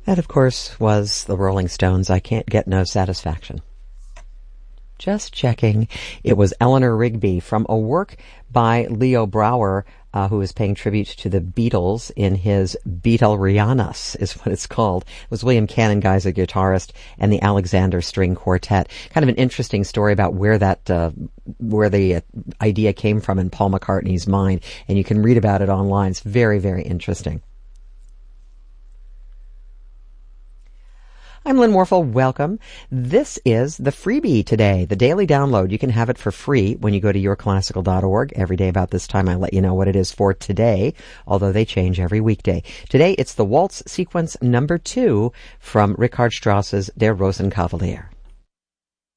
That, of course, was the Rolling Stones' I Can't Get No Satisfaction. Just checking. It was Eleanor Rigby from a work by Leo Brouwer, who is paying tribute to the Beatles in his Beatlerianas, is what it's called. It was William Cannon, guys, a guitarist, and the Alexander String Quartet. Kind of an interesting story about where the idea came from in Paul McCartney's mind, and you can read about it online. It's very, very interesting. I'm Lynn Warfel. Welcome. This is the freebie today, the daily download. You can have it for free when you go to yourclassical.org. Every day about this time, I let you know what it is for today, although they change every weekday. Today, it's the Waltz Sequence number 2 from Richard Strauss's Der Rosenkavalier.